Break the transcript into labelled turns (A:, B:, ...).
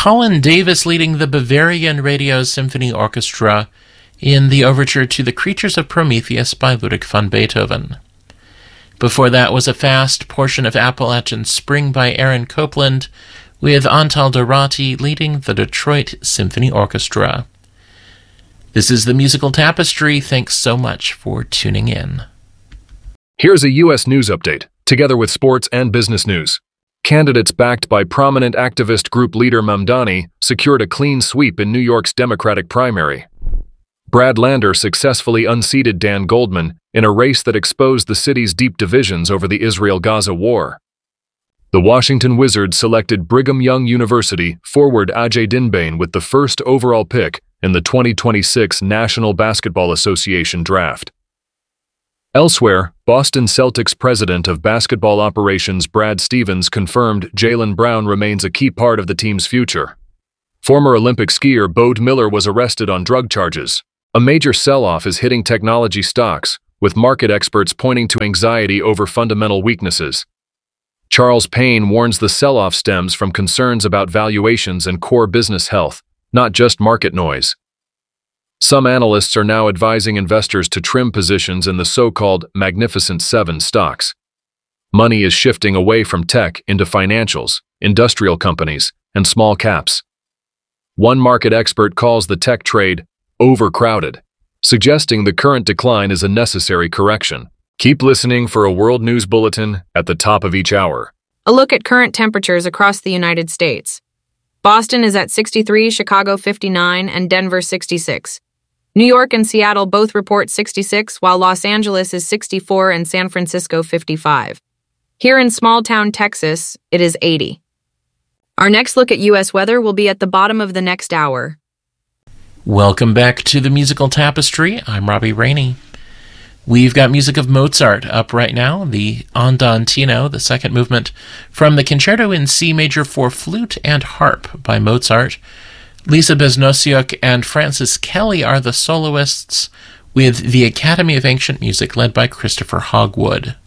A: Colin Davis leading the Bavarian Radio Symphony Orchestra in the overture to The Creatures of Prometheus by Ludwig van Beethoven. Before that was a fast portion of Appalachian Spring by Aaron Copland, with Antal Dorati leading the Detroit Symphony Orchestra. This is the Musical Tapestry. Thanks so much for tuning in.
B: Here's a U.S. news update, together with sports and business news. Candidates backed by prominent activist group leader Mamdani secured a clean sweep in New York's Democratic primary. Brad Lander successfully unseated Dan Goldman in a race that exposed the city's deep divisions over the Israel-Gaza war. The Washington Wizards selected Brigham Young University forward Ajay Dinbane with the first overall pick in the 2026 National Basketball Association draft. Elsewhere, Boston Celtics president of basketball operations Brad Stevens confirmed Jaylen Brown remains a key part of the team's future. Former Olympic skier Bode Miller was arrested on drug charges. A major sell-off is hitting technology stocks, with market experts pointing to anxiety over fundamental weaknesses. Charles Payne warns the sell-off stems from concerns about valuations and core business health, not just market noise. Some analysts are now advising investors to trim positions in the so-called Magnificent Seven stocks. Money is shifting away from tech into financials, industrial companies, and small caps. One market expert calls the tech trade overcrowded, suggesting the current decline is a necessary correction. Keep listening for a world news bulletin at the top of each hour.
C: A look at current temperatures across the United States. Boston is at 63, Chicago 59, and Denver 66. New York and Seattle both report 66, while Los Angeles is 64 and San Francisco 55. Here in small-town Texas, it is 80. Our next look at U.S. weather will be at the bottom of the next hour.
A: Welcome back to the Musical Tapestry. I'm Robbie Rainey. We've got music of Mozart up right now, the Andantino, the second movement from the Concerto in C Major for Flute and Harp by Mozart. Lisa Besnosiuk and Francis Kelly are the soloists, with the Academy of Ancient Music led by Christopher Hogwood.